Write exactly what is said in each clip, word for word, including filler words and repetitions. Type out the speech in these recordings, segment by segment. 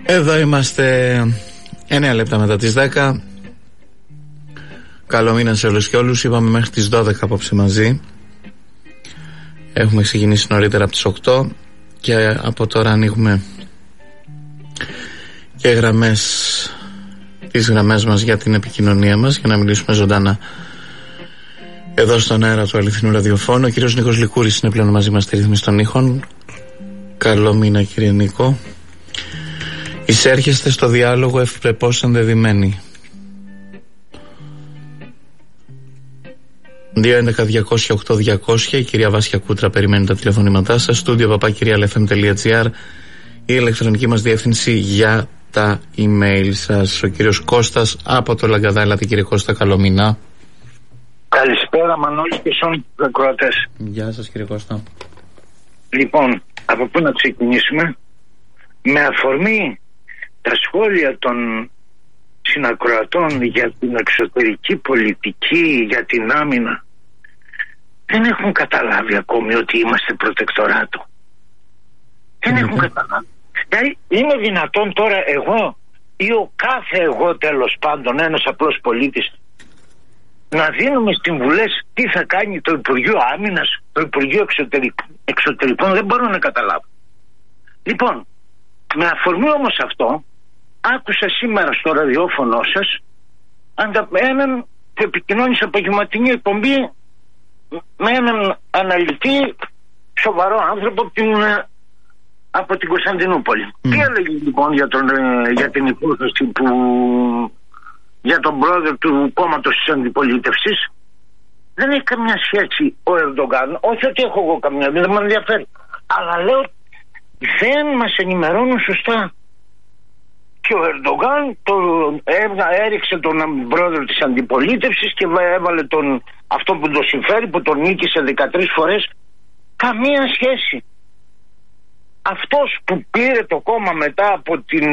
Εδώ είμαστε εννέα λεπτά μετά τις δέκα. Καλό μήνα σε όλους και όλους. Είπαμε μέχρι τις δώδεκα απόψε μαζί. Έχουμε ξεκινήσει νωρίτερα από τις οκτώ και από τώρα ανοίγουμε και γραμμές, τις γραμμές μας για την επικοινωνία μας, για να μιλήσουμε ζωντανά εδώ στον αέρα του αληθινού ραδιοφώνου. Ο κύριος Νίκος Λικούρης είναι πλέον μαζί μας στη ρύθμιση των ήχων. Καλό μήνα κύριε Νίκο. Εισέρχεστε στο διάλογο ευπρεπώς ενδεδειμένοι. δύο έντεκα διακόσια οκτώ διακόσια. Η κυρία Βάσια Κούτρα περιμένει τα τηλεφωνήματά σας. Στούντιο παπάκυριαλεφm.gr, η ηλεκτρονική μας διεύθυνση για τα email σας. Ο κύριος Κώστας από το Λαγκαδά. Ελάτε κύριε Κώστα, καλό μήνα. Καλησπέρα Μανώλη και σε όλους τους ακροατές. Γεια σας κύριε Κώστα. Λοιπόν, από πού να ξεκινήσουμε? Με αφορμή τα σχόλια των συνακροατών για την εξωτερική πολιτική, για την άμυνα, δεν έχουν καταλάβει ακόμη ότι είμαστε προτεκτοράτο. Δεν έχουν καταλάβει. Δηλαδή είναι δυνατόν τώρα εγώ ή ο κάθε εγώ τέλος πάντων, ένας απλός πολίτης, να δίνουμε συμβουλές τι θα κάνει το Υπουργείο Άμυνας, το Υπουργείο Εξωτερικών? Εξωτερικών δεν μπορώ να καταλάβω. Λοιπόν, με αφορμή όμως αυτό, άκουσα σήμερα στο ραδιόφωνο σας έναν που επικοινώνησε απογευματινή εκπομπή με έναν αναλυτή, σοβαρό άνθρωπο από την, από την Κωνσταντινούπολη. Mm. Τι έλεγε λοιπόν για, τον, για την υπόθεση που για τον πρόεδρο του κόμματος της αντιπολίτευσης? Δεν έχει καμιά σχέση ο Ερντογκάν, όχι ότι έχω εγώ καμιά, δεν με ενδιαφέρει, αλλά λέω δεν μας ενημερώνουν σωστά. Και ο Ερντογκάν το έριξε τον πρόεδρο της αντιπολίτευσης και έβαλε τον, αυτό που το συμφέρει, που τον νίκησε δεκατρείς φορές. Καμία σχέση. Αυτός που πήρε το κόμμα μετά από την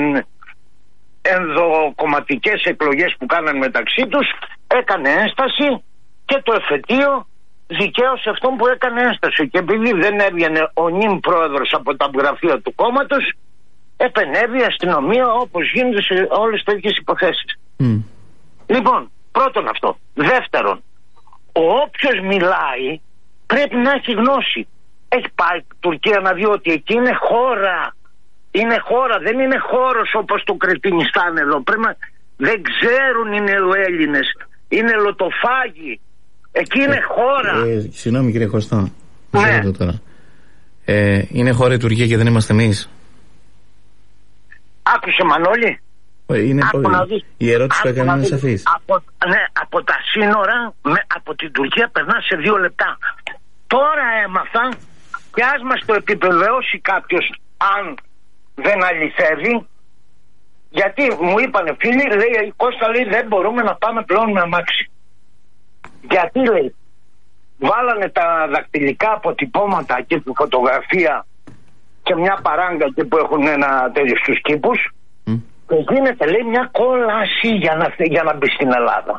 ενδοκομματικές εκλογές που κάναν μεταξύ τους, έκανε ένσταση και το εφετείο δικαίωσε αυτόν που έκανε ένσταση. Και επειδή δεν έβγαινε ο νυν πρόεδρος από τα γραφεία του κόμματος, επενέβη η αστυνομία όπως γίνεται σε όλες τέτοιες υποθέσεις. Mm. Λοιπόν, πρώτον αυτό. Δεύτερον, ο όποιος μιλάει πρέπει να έχει γνώση. Έχει πάει η Τουρκία να δει ότι εκεί είναι χώρα. Είναι χώρα, δεν είναι χώρος όπως το Κρετινιστάν εδώ. Πρέπει να... Δεν ξέρουν οι νεοέλληνες. Είναι λοτοφάγοι. Εκεί είναι χώρα. Ε, ε, Συγγνώμη κύριε Κωστά. Ναι. Τώρα. Ε, είναι χώρα η Τουρκία και δεν είμαστε εμείς? Άκουσε Μανώλη. Είναι πολύ... Η ερώτηση που έκανε είναι σαφής. Από, ναι, από τα σύνορα με, από την Τουρκία περνά σε δύο λεπτά. Τώρα έμαθα και ας μας το επιβεβαιώσει κάποιος αν δεν αληθεύει. Γιατί μου είπανε φίλοι, λέει η Κώστα, λέει δεν μπορούμε να πάμε πλέον με αμάξι. Γιατί λέει βάλανε τα δακτυλικά αποτυπώματα και τη φωτογραφία και μια παράγκα και που έχουν ένα τέτοιο στους κήπους mm. και γίνεται λέει μια κόλαση για να, για να μπει στην Ελλάδα.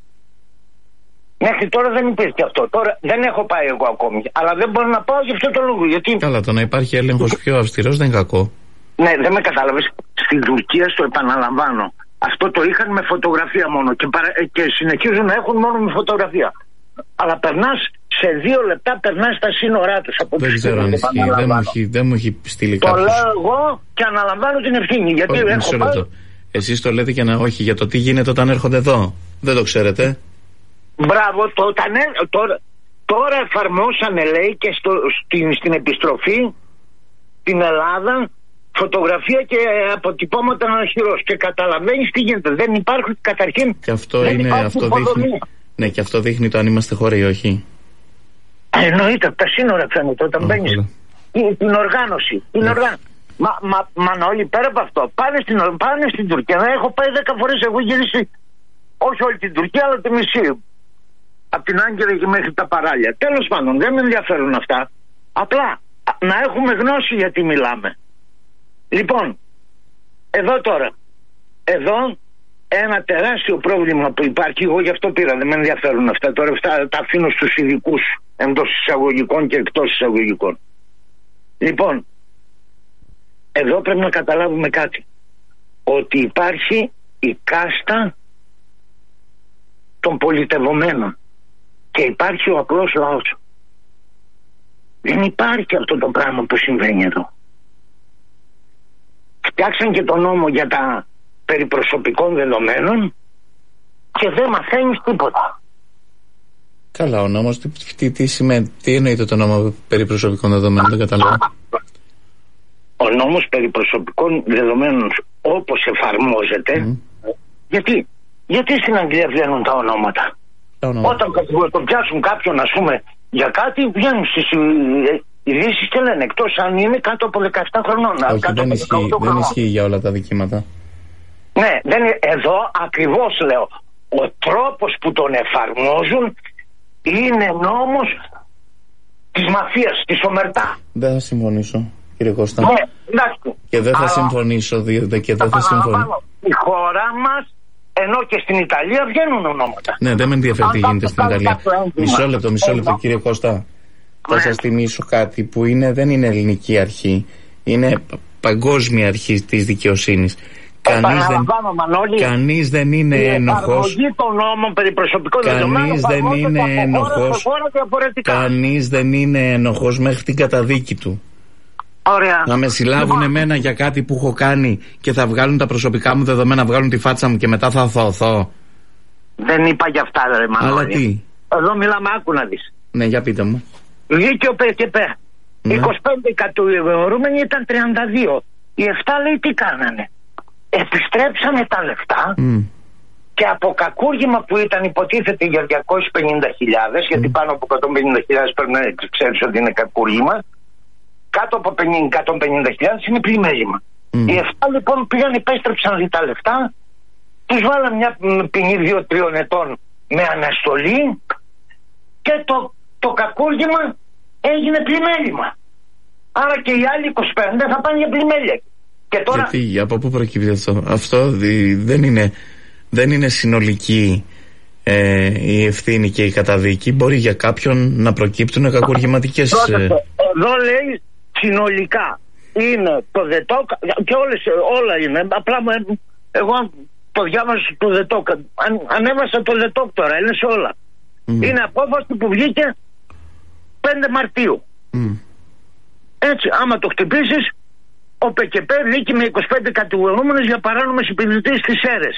Μέχρι τώρα δεν υπήρχε αυτό. Τώρα δεν έχω πάει εγώ ακόμη, αλλά δεν μπορώ να πάω γι' αυτό το λόγο. Γιατί... Καλά, το να υπάρχει έλεγχος πιο αυστηρός δεν είναι κακό. Ναι, δεν με κατάλαβες. Στην Τουρκία, στο επαναλαμβάνω, αυτό το είχαν με φωτογραφία μόνο και, παρα... και συνεχίζουν να έχουν μόνο με φωτογραφία. Αλλά περνάς σε δύο λεπτά, περνάς στα σύνορά τους. Από δεν ξέρω αν ισχύει. Δεν μου έχει, δεν μου έχει στείλει κάποιος. Το λέω εγώ και αναλαμβάνω την ευθύνη. Γιατί όχι, έχω πάει... Εσείς το λέτε και να όχι για το τι γίνεται όταν έρχονται εδώ. Δεν το ξέρετε. Μπράβο, το, όταν, τώρα, τώρα εφαρμόσανε λέει και στο, στην, στην επιστροφή την Ελλάδα φωτογραφία και αποτυπώματα αναχειρός. Και καταλαβαίνεις τι γίνεται. Δεν υπάρχουν καταρχήν. Και αυτό είναι, αυτό δείχνει. Ναι, και αυτό δείχνει το αν είμαστε χώρα ή όχι. Εννοείται, από τα σύνορα φαίνεται όταν oh, μπαίνεις. Την, την οργάνωση. Την yeah. οργάνωση. Μα, μα, Μανώλη, πέρα από αυτό, πάνε στην, πάνε στην Τουρκία. Έχω πάει δέκα φορές, εγώ γυρίσει. Όχι όλη την Τουρκία, αλλά τη μισή. Από την Άγκυρα και μέχρι τα παράλια. Τέλος πάντων, δεν με ενδιαφέρουν αυτά. Απλά να έχουμε γνώση γιατί μιλάμε. Λοιπόν, εδώ τώρα. Εδώ ένα τεράστιο πρόβλημα που υπάρχει, εγώ γι' αυτό πήρα, δεν με ενδιαφέρουν αυτά. Τώρα αυτά τα αφήνω στους ειδικούς εντός εισαγωγικών και εκτός εισαγωγικών. Λοιπόν, εδώ πρέπει να καταλάβουμε κάτι. ότι υπάρχει η κάστα των πολιτευομένων και υπάρχει ο απλός λαός. Δεν υπάρχει αυτό το πράγμα που συμβαίνει εδώ. Φτιάξαν και τον νόμο για τα περί προσωπικών δεδομένων και δεν μαθαίνεις τίποτα. Καλά, ο νόμος τι, τι, τι σημαίνει, τι εννοείται το νόμο περί προσωπικών δεδομένων, δεν καταλαβαίνω. Ο νόμος περί προσωπικών δεδομένων όπως εφαρμόζεται, mm. γιατί, γιατί στην Αγγλία βγαίνουν τα ονόματα. Τα ονόματα. Όταν το πιάσουν κάποιον, ας πούμε, για κάτι, βγαίνουν στις ειδήσεις και λένε, εκτός αν είναι κάτω από δεκαεπτά χρονών. Όχι, κάτω δεν, ισχύει, δεν ισχύει για όλα τα δικήματα. Ναι, δεν, εδώ ακριβώς λέω, ο τρόπος που τον εφαρμόζουν είναι νόμος της μαφίας, της ομερτά. Δεν θα συμφωνήσω, κύριε Κώστα. Ναι, εντάξει. Και δεν θα Αλλά... συμφωνήσω, δε, και δεν θα συμφωνήσω. Η χώρα μας, ενώ και στην Ιταλία βγαίνουν ονόματα. Ναι, δεν με ενδιαφέρει τι γίνεται στην Ιταλία. Μισό λεπτό, μισό λεπτό, κύριε Κώστα. Ναι. Θα σας θυμίσω κάτι που είναι, δεν είναι ελληνική αρχή. Είναι παγκόσμια αρχή της δικαιοσύνης. Κανείς δεν, κανείς δεν είναι ένοχος. Κανείς δεν είναι ένοχος. Κανείς δεν είναι ένοχος μέχρι την καταδίκη του. Ωραία. Να με συλλάβουν εμένα για κάτι που έχω κάνει και θα βγάλουν τα προσωπικά μου δεδομένα, βγάλουν τη φάτσα μου και μετά θα θωωθώ. Δεν είπα για αυτά, ρε Μανώλη. Αλλά τι. Εδώ μιλάμε, άκου να δεις. Ναι, για πείτε μου. Βγήκε ο ΠΚΠ. Ναι. είκοσι πέντε κατηγορούμενοι ήταν τριάντα δύο. Οι επτά λέει τι κάνανε. Επιστρέψανε τα λεφτά mm. και από κακούργημα που ήταν υποτίθεται για διακόσιες πενήντα χιλιάδες, mm. γιατί πάνω από εκατόν πενήντα χιλιάδες πρέπει να ξέρεις ότι είναι κακούργημα, κάτω από εκατόν πενήντα χιλιάδες είναι πλημέλημα. Mm. Οι εφτά λοιπόν πήγαν, επέστρεψαν τα λεφτά, τους βάλαν μια ποινή δύο τριών ετών με αναστολή και το, το κακούργημα έγινε πλημέλημα. Άρα και οι άλλοι είκοσι πέντε θα πάνε για πλημέλεια. Και τώρα... Γιατί, από πού προκύπτει αυτό? Αυτό δι, δεν, είναι, δεν είναι συνολική ε, η ευθύνη και η καταδίκη. Μπορεί για κάποιον να προκύπτουν κακουργηματικές... Ε... Εδώ λέει συνολικά. Είναι το ΔΕΤΟΚ και όλες, όλα είναι. Απλά εγώ το διάβασα το ΔΕΤΟΚ. Αν, ανέβασα το ΔΕΤΟΚ τώρα, είναι σε όλα. Mm. Είναι απόφαση που βγήκε πέντε Μαρτίου. Mm. Έτσι, άμα το χτυπήσεις, ο ΠΚΠ δίκη με είκοσι πέντε κατηγορούμενους για παράνομες υπηρεσίες στις αίρες.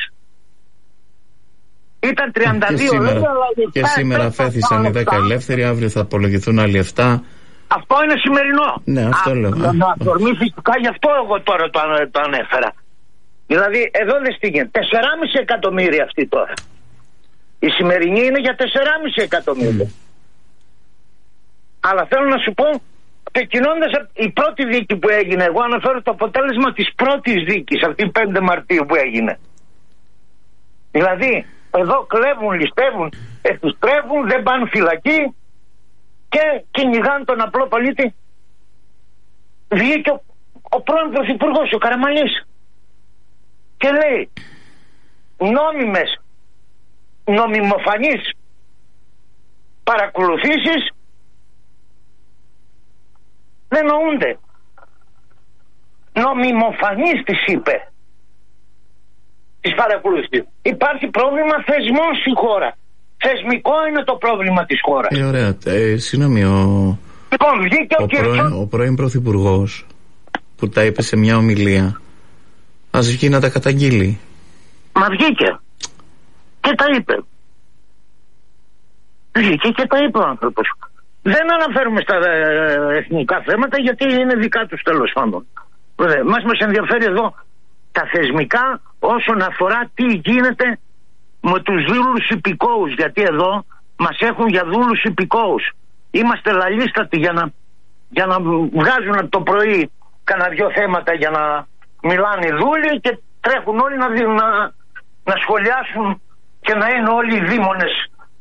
Ήταν τριάντα δύο. Και σήμερα, λέει, αλλά και σήμερα φέθησαν οι δέκα ελεύθεροι, αύριο θα απολογηθούν άλλοι επτά. Αυτό είναι σημερινό. Ναι, αυτό Α, λέω. Να αφορμή φυσικά, γι' αυτό εγώ τώρα το, το ανέφερα. Δηλαδή, εδώ δεν στήγαινε. τέσσερα κόμμα πέντε εκατομμύρια αυτή τώρα. Η σημερινή είναι για τέσσερα κόμμα πέντε εκατομμύρια. Mm. Αλλά θέλω να σου πω, ξεκινώντας η πρώτη δίκη που έγινε, εγώ αναφέρω το αποτέλεσμα της πρώτης δίκης, αυτή πέντε Μαρτίου που έγινε. Δηλαδή, εδώ κλέβουν, ληστεύουν, επιστρέφουν, δεν πάνε φυλακή και κυνηγάνε τον απλό πολίτη. Βγήκε ο, ο πρώην πρωθυπουργός, ο Καραμανλής, και λέει νόμιμες, νομιμοφανείς παρακολουθήσεις δεν νοούνται. Νομιμοφανής της είπε, της παρακολουθήσεις. Υπάρχει πρόβλημα θεσμών στη χώρα. Θεσμικό είναι το πρόβλημα της χώρας. Ε, ωραία. Ε, συγγνώμη, ο, λοιπόν, βγήκε ο, ο, πρώην, ο πρώην πρωθυπουργός που τα είπε σε μια ομιλία, ας βγει να τα καταγγείλει. Μα βγήκε και τα είπε. Βγήκε και τα είπε ο άνθρωπος. Δεν αναφέρουμε στα ε, εθνικά θέματα γιατί είναι δικά τους τέλος πάντων. Μας μας ενδιαφέρει εδώ τα θεσμικά όσον αφορά τι γίνεται με τους δούλους υπηκόους, γιατί εδώ μας έχουν για δούλους υπηκόους. Είμαστε λαλίστατοι για να, για να βγάζουν από το πρωί κανένα δυο θέματα για να μιλάνε οι δούλοι και τρέχουν όλοι να, να, να σχολιάσουν και να είναι όλοι οι δήμονες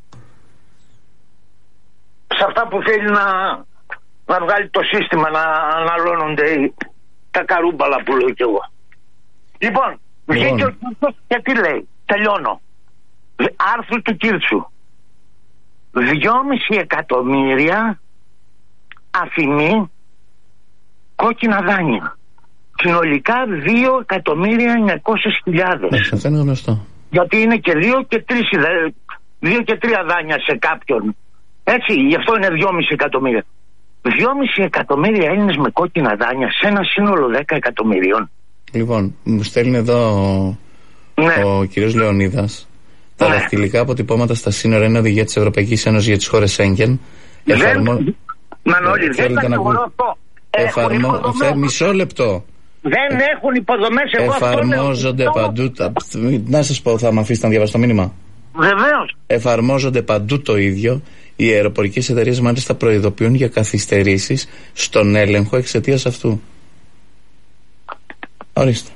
σε αυτά που θέλει να, να βγάλει το σύστημα, να αναλώνονται τα καρούμπαλα που λέω κι εγώ. Λοιπόν, βγήκε ο Κύρτσος και τι λέει, τελειώνω. Άρθρο του Κύρτσου. Δυόμιση εκατομμύρια αφημί κόκκινα δάνεια. συνολικά δύο εκατομμύρια εννιακόσιες χιλιάδες. Ναι, αυτό είναι γνωστό. Γιατί είναι και δύο και τρεις, δύο και τρία δάνεια σε κάποιον. Έτσι, γι' αυτό είναι δυόμισι εκατομμύρια. Δυόμισι εκατομμύρια Έλληνες με κόκκινα δάνεια σε ένα σύνολο δέκα εκατομμυρίων. Λοιπόν, μου στέλνει εδώ ναι. ο κύριος Λεωνίδας. Τα ναι. δακτυλικά αποτυπώματα στα σύνορα είναι οδηγία της Ευρωπαϊκής Ένωσης για τις χώρες Σέγγεν. Εφαρμο... Μανώλη, δεν θα το αυτό. Εφαρμο... Φε... Μισό λεπτό. Δεν έχουν υποδομές. Εγώ εφαρμόζονται αυτό παντού. Τα... Να σας πω, θα με αφήσετε να διαβάσω το μήνυμα. Βεβαίως. Εφαρμόζονται παντού το ίδιο. Οι αεροπορικές εταιρείες μάλιστα προειδοποιούν για καθυστερήσεις στον έλεγχο εξαιτίας αυτού. Ορίστε.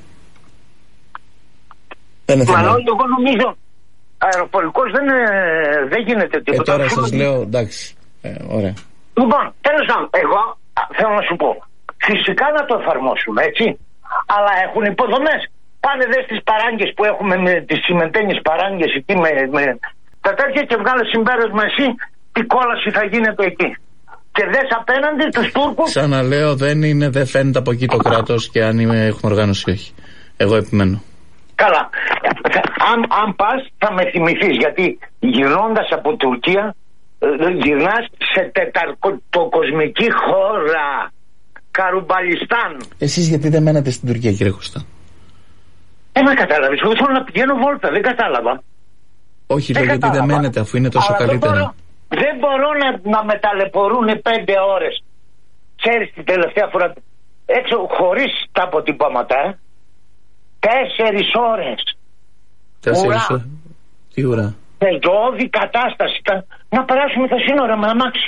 Δεν είναι θέμα. Μανώλη, εγώ νομίζω αεροπορικός δεν, δεν γίνεται τίποτα. Ε, τώρα σας λέω, εντάξει. Ε, ωραία. Λοιπόν, τέλος πάντων, εγώ θέλω να σου πω. Φυσικά να το εφαρμόσουμε, έτσι. Αλλά έχουν υποδομές. Πάνε δε στις παράγκες που έχουμε, με τις σημαντένιες παράγκες εκεί με, με τα τέτοια, και βγάλε συμπέρασμα εσύ τι κόλαση θα γίνεται εκεί. Και δες απέναντι τους Τούρκους. Ξαναλέω, δεν είναι, δεν φαίνεται από εκεί το κράτος και αν είμαι, έχουμε οργάνωση ή όχι. Εγώ επιμένω. Καλά. Αν, αν πας θα με θυμηθείς, γιατί γυρνώντας από Τουρκία γυρνάς σε τεταρκοσμική χώρα. Καρουμπαλιστάν. Εσείς γιατί δεν μένατε στην Τουρκία, κύριε Κωστά? Ε, μα κατάλαβες, εγώ θέλω να πηγαίνω βόλτα, δεν κατάλαβα. Όχι, λέω γιατί δεν μένετε αφού είναι τόσο αλλά καλύτερα. Δεν μπορώ, δεν μπορώ να, να με ταλαιπωρούν πέντε ώρες. Ξέρεις την τελευταία φορά έξω χωρίς τα αποτυπώματα, ε. Τέσσερις ώρες. Τέσσερις ώρες. Τι ουρά. Πεζόδη κατάσταση ήταν να περάσουμε τα σύνορα με αμάξι.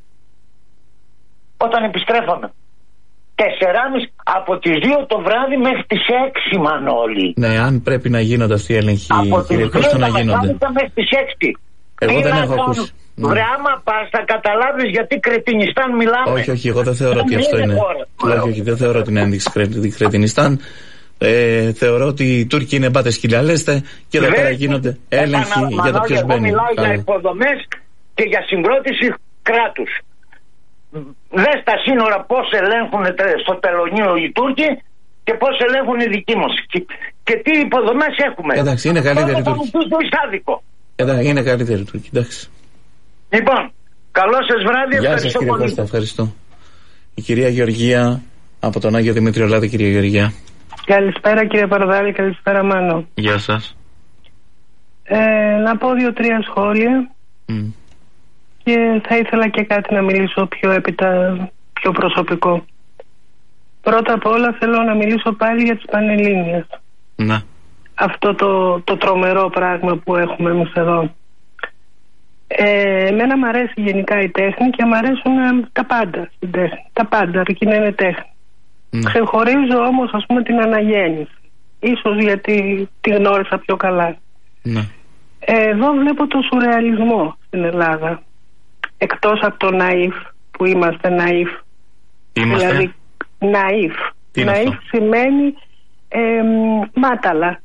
Όταν επιστρέφαμε. Τεσσεράμιση από τις δύο το βράδυ μέχρι τις έξι, Μανώλη. Ναι, αν πρέπει να γίνονται αυτοί οι έλεγχοι, κύριε Κώστα, να γίνονται. Μέχρι τις έξι. Εγώ δεν έχω ακούσει. Βρε, άμα πας θα καταλάβεις γιατί Κρετινιστάν μιλάμε. Όχι, όχι, εγώ δεν θεωρώ ότι αυτό είναι. Όχι, όχι, δεν θεωρώ ότι είναι ένδειξη Κρετινιστάν. Ε, θεωρώ ότι οι Τούρκοι είναι μπάτες χιλιαλέστε και εδώ πέρα γίνονται έλεγχοι για το ποιος μπαίνει. Εγώ μιλάω για υποδομές και για συγκρότηση κράτους. Δες τα σύνορα πώς ελέγχουν στο τελωνείο οι Τούρκοι και πώς ελέγχουν οι δικοί μας. Και, και τι υποδομές έχουμε. Εντάξει, είναι καλύτεροι οι Τούρκοι. Εντάξει, είναι καλύτεροι οι Τούρκοι, εντάξει. Λοιπόν, καλό σας βράδυ. Γεια σας, κύριε πολύ. Κώστα, ευχαριστώ. Η κυρία Γεωργία από τον Άγιο Δημήτριο Λάδη. Κυρία Γεωργία. Καλησπέρα κύριε Παρδάλη, καλησπέρα Μάνο. Γεια σας. Ε, να πω δύο-τρία σχόλια mm. και θα ήθελα και κάτι να μιλήσω πιο έπειτα, πιο προσωπικό. Πρώτα απ' όλα θέλω να μιλήσω πάλι για τις Πανελλήνιες. Να. Αυτό το, το τρομερό πράγμα που έχουμε εμείς εδώ. Ε, εμένα μου αρέσει γενικά η τέχνη και μου αρέσουν τα πάντα στην τέχνη. Τα πάντα, αρκεί να είναι τέχνη. Mm. Ξεχωρίζω όμως ας πούμε την αναγέννηση. Ίσως γιατί τη γνώρισα πιο καλά. Mm. Εδώ βλέπω το σουρεαλισμό στην Ελλάδα. Εκτός από το ναΐφ που είμαστε ναΐφ. Είμαστε. Δηλαδή ναΐφ. Ναΐφ σημαίνει ε, μάταλα.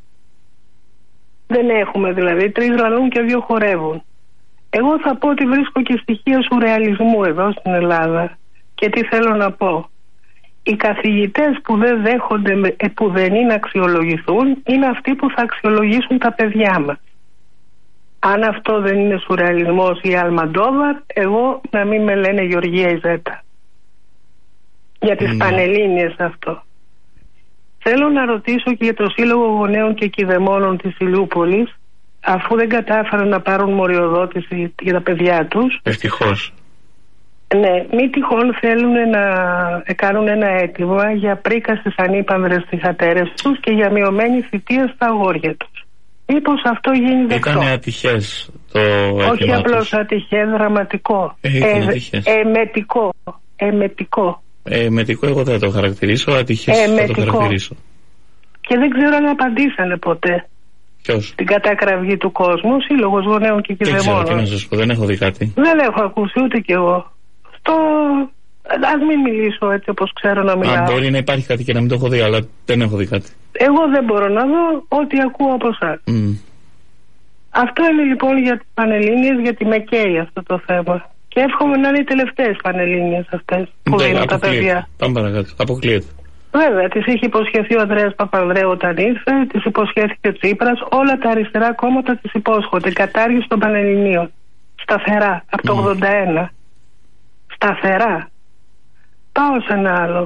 Δεν έχουμε δηλαδή. Τρεις ραλούν και δύο χορεύουν. Εγώ θα πω ότι βρίσκω και στοιχεία σουρεαλισμού εδώ στην Ελλάδα. Και τι θέλω να πω. Οι καθηγητές που δεν δέχονται, που δεν είναι αξιολογηθούν, είναι αυτοί που θα αξιολογήσουν τα παιδιά μας. Αν αυτό δεν είναι σουρεαλισμός ή Αλμαντόβαρ, εγώ να μην με λένε Γεωργία Ιζέτα. Για τις mm. Πανελλήνιες αυτό. Θέλω να ρωτήσω και για το Σύλλογο Γονέων και Κηδεμόνων της Ηλιούπολης, αφού δεν κατάφεραν να πάρουν μοριοδότηση για τα παιδιά τους. Ευτυχώς. Ναι, μη τυχόν θέλουν να κάνουν ένα αίτημα για πρίκα στις ανήπανδρες θυγατέρες τους και για μειωμένη θητεία στα αγόρια τους. Μήπως αυτό γίνει δεκτό? Ήταν ατυχές το αίτημα. Όχι απλώς ατυχές, δραματικό. Ε, ε, εμετικό. Εμετικό. Εμετικό εγώ δεν το χαρακτηρίσω, ατυχές θα το χαρακτηρίσω. Και δεν ξέρω αν απαντήσανε ποτέ. Ποιος? Την κατακραυγή του κόσμου, Σύλλογος Γονέων και Κηδεμόνων. Δεν ξέρω τι να σας πω, δεν έχω δει κάτι. Δεν έχω ακούσει ούτε κι εγώ. Το... Ας μην μιλήσω έτσι όπως ξέρω να μιλάω. Αν μπορεί να υπάρχει κάτι και να μην το έχω δει, αλλά δεν έχω δει κάτι. Εγώ δεν μπορώ να δω ό,τι ακούω από εσάς. Mm. Αυτό είναι λοιπόν για τις Πανελλήνιες, γιατί με καίει αυτό το θέμα. Και εύχομαι να είναι οι τελευταίες Πανελλήνιες αυτές που ναι, δίνουν τα παιδιά. Πάμε παρακάτω. Αποκλείεται. Βέβαια, της είχε υποσχεθεί ο Ανδρέας Παπανδρέου όταν ήρθε, της υποσχέθηκε ο Τσίπρας, όλα τα αριστερά κόμματα της υπόσχονται. Κατάργηση των Πανελληνίων. Σταθερά, από το mm. ογδόντα ένα. Σταθερά. Πάω σε ένα άλλο.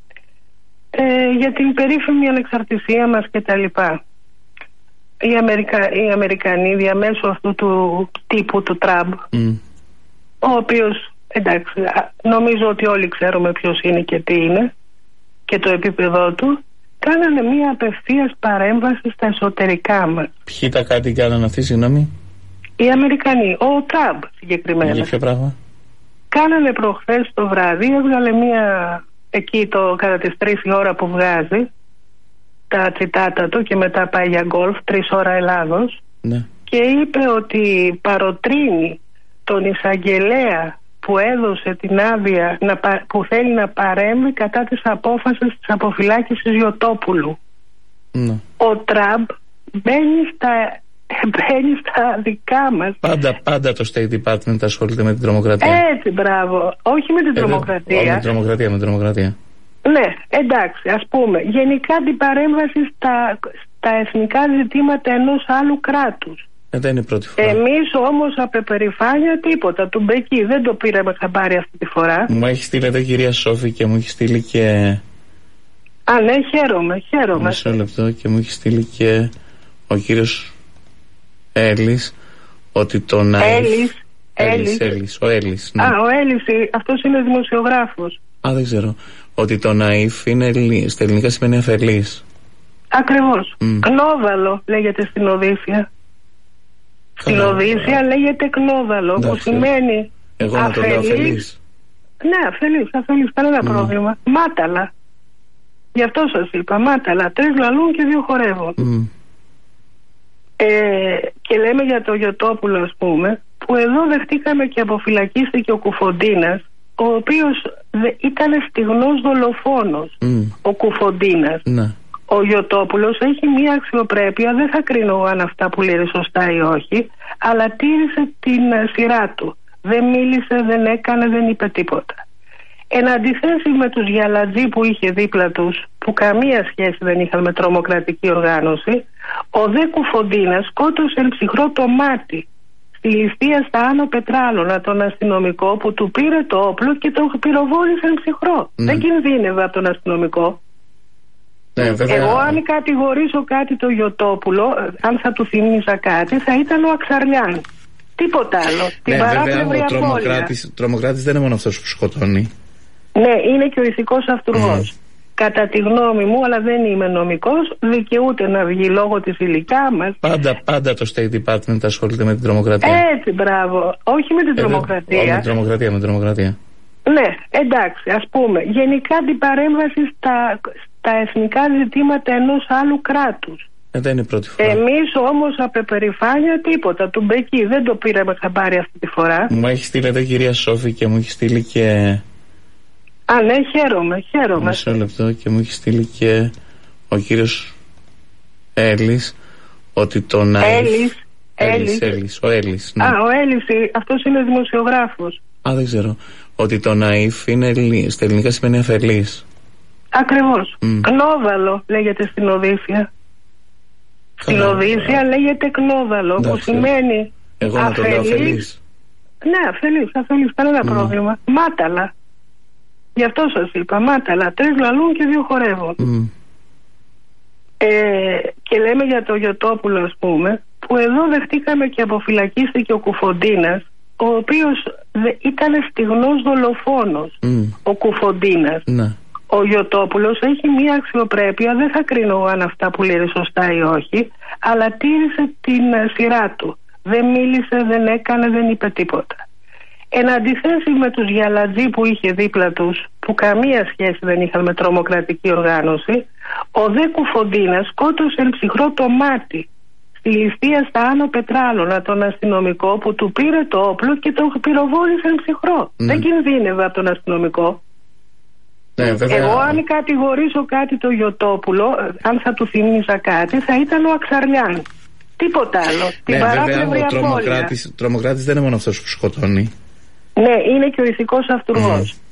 Ε, για την περίφημη ανεξαρτησία μας και τα λοιπά. Οι, Αμερικα... οι Αμερικανοί διαμέσου αυτού του τύπου του Τραμπ, mm. ο οποίος, εντάξει, νομίζω ότι όλοι ξέρουμε ποιος είναι και τι είναι και το επίπεδό του, κάνανε μια απευθείας παρέμβαση στα εσωτερικά μας. Ποιοι τα κάτι κάνανε αυτοί, συγγνώμη? Οι Αμερικανοί, ο Τραμπ συγκεκριμένα. Για ποιο πράγμα? Κάνανε προχθές το βράδυ, έβγαλε μια, εκεί το, κατά τις τρεις η ώρα που βγάζει τα τσιτάτα του και μετά πάει για γκολφ, τρεις ώρα Ελλάδος, ναι. Και είπε ότι παροτρύνει τον εισαγγελέα που έδωσε την άδεια να, που θέλει να παρέμβει κατά της απόφασης της αποφυλάκησης Ιωτόπουλου. Ναι. Ο Τραμπ μπαίνει στα, μπαίνει στα δικά μας. Πάντα, πάντα το State Department ασχολείται με την τρομοκρατία. Έτσι, μπράβο. Όχι με την ε, τρομοκρατία. Όχι με την τρομοκρατία, με την τρομοκρατία. Ναι, εντάξει, ας πούμε, γενικά την παρέμβαση στα, στα εθνικά ζητήματα ενός άλλου κράτους. Ε, δεν είναι η πρώτη φορά. Εμείς όμως από περηφάνεια τίποτα, του Μπεκί δεν το πήραμε χαμπάρι αυτή τη φορά. Μου έχει στείλει εδώ η κυρία Σόφη και μου έχει στείλει και... Α, ναι, χαίρομαι, χαίρομαι. Μισό λεπτό, και μου έχει στείλει και ο κύριος Έλλης ότι τον... Έλλης, Έλλης, Έλλης, ο Έλλης. Ναι. Α, ο Έλλης, αυτός είναι δημοσιογράφος. Α, δεν ξέρω. Ότι το ναΐφ είναι στα ελληνικά σημαίνει αφελής. Ακριβώς. Mm. Κνόδαλο λέγεται στην Οδύσσια. Στην Οδύσσια λέγεται κνόδαλο, που σημαίνει εγώ αφελής. Να το λέω αφελής. Ναι, αφελής, αφελής, κανένα mm. πρόβλημα. Μάταλα. Γι' αυτό σας είπα, μάταλα. Τρεις λαλούν και δύο χορεύουν. Mm. Ε, και λέμε για το Γιωτόπουλο, ας πούμε, που εδώ δεχτήκαμε και αποφυλακίστηκε ο Κουφοντίνας, ο οποίος ήταν στιγνός δολοφόνος. Mm. Ο Κουφοντίνας. Mm. Ο Γιωτόπουλος έχει μία αξιοπρέπεια, δεν θα κρίνω αν αυτά που λέει σωστά ή όχι, αλλά τήρησε την σειρά του. Δεν μίλησε, δεν έκανε, δεν είπε τίποτα. Εν αντιθέσει με τους Γιαλατζή που είχε δίπλα τους, που καμία σχέση δεν είχαν με τρομοκρατική οργάνωση, ο δε Κουφοντίνας σκότωσε ψυχρό το μάτι στη ληστεία στα Άνω Πετράλωνα τον αστυνομικό που του πήρε το όπλο και τον πυροβόλησε ψυχρό. Ναι. Δεν κινδύνευε από τον αστυνομικό. Ναι, εγώ αν κατηγορήσω κάτι το Γιωτόπουλο, αν θα του θυμίσα κάτι, θα ήταν ο Αξαριάν. Τίποτα άλλο. Ναι, βέβαια, ο τρομοκράτης, τρομοκράτης δεν είναι μόνο αυτός που σκοτώνει. Ναι, είναι και ο ηθικός αυτούργος. Mm. Κατά τη γνώμη μου, αλλά δεν είμαι νομικός, δικαιούται να βγει λόγω της ηλικιά μας. Πάντα, πάντα το State Department ασχολείται με την τρομοκρατία. Έτσι, μπράβο. Όχι με την ε, τρομοκρατία. Όχι με την τρομοκρατία, με την τρομοκρατία. Ναι, εντάξει, ας πούμε, γενικά την παρέμβαση στα, στα εθνικά ζητήματα ενός άλλου κράτους. Ε, δεν είναι η πρώτη φορά. Εμείς όμως από περηφάνεια τίποτα, του Μπεκί δεν το πήραμε χαμπάρι αυτή τη φορά. Μου έχει στείλει εδώ η κυρία Σόφη και μου έχει στείλει και... Α, ναι, χαίρομαι, χαίρομαι. Μισό λεπτό, και μου έχει στείλει και ο κύριος Έλλης ότι το ναΐφ... Έλλης, Έλλης, Έλλης, ο Έλλης. Ναι. Α, ο Έλλης, αυτός είναι δημοσιογράφος. Α, δεν ξέρω. Ότι το ναΐφ είναι στα ελληνικά σημαίνει αφελής. Ακριβώς. Mm. Κνόδαλο λέγεται στην Οδύσσια. Στην Οδύσσια λέγεται κνόδαλο, ναι, που σημαίνει εγώ να το λέω αφελής. Ναι, αφελής, αφελής, κανένα mm. πρόβλημα. Μάταλα. Γι' αυτό σας είπα, μάταλα. Τρεις λαλούν και δύο χορεύουν. Mm. Ε, και λέμε για το Γιωτόπουλο, ας πούμε, που εδώ δεχτήκαμε και αποφυλακίστηκε ο Κουφοντίνας, ο οποίος ήταν στιγνός δολοφόνος. Mm. Ο Κουφοντίνας. Mm. Ο Γιωτόπουλος έχει μία αξιοπρέπεια, δεν θα κρίνω αν αυτά που λέει σωστά ή όχι, αλλά τήρησε την σειρά του. Δεν μίλησε, δεν έκανε, δεν είπε τίποτα. Εν αντιθέσει με τους Γιαλατζή που είχε δίπλα τους, που καμία σχέση δεν είχαν με τρομοκρατική οργάνωση, ο δε Κουφοντίνας σκότωσε ψυχρό το μάτι στη ληστεία στα Άνω Πετράλωνα τον αστυνομικό που του πήρε το όπλο και τον πυροβόλησε ψυχρό. Ναι. Δεν κινδύνευε από τον αστυνομικό. Ναι, βέβαια. Εγώ αν κατηγορήσω κάτι το Γιωτόπουλο, αν θα του θυμίσα κάτι, θα ήταν ο Αξαριάν. Τίποτα άλλο. Ναι, βέβαια, ο τρομοκράτης, τρομοκράτης δεν είναι μόνο αυτός που σκοτώνει. Ναι, είναι και ο ηθικός αυτούργος. Mm.